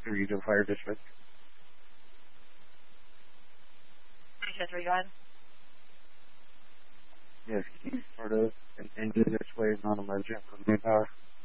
Regional Fire District. Are you on? Yes, sort of an engine this way is non-emergent from manpower.